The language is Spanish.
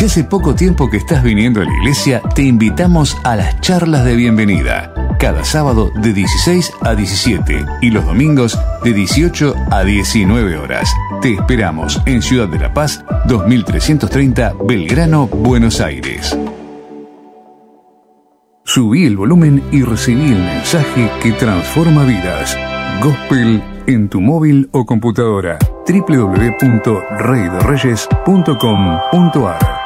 Si hace poco tiempo que estás viniendo a la iglesia, te invitamos a las charlas de bienvenida. Cada sábado de 16 a 17 y los domingos de 18 a 19 horas. Te esperamos en Ciudad de la Paz, 2330 Belgrano, Buenos Aires. Subí el volumen y recibí el mensaje que transforma vidas. Gospel en tu móvil o computadora. www.reydereyes.com.ar